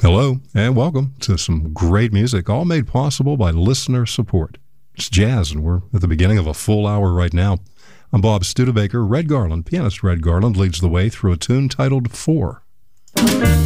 Hello, and welcome to some great music, all made possible by listener support. It's jazz, and we're at the beginning of a full hour right now. I'm Bob Studebaker. Red Garland, pianist Red Garland, leads the way through a tune titled Four.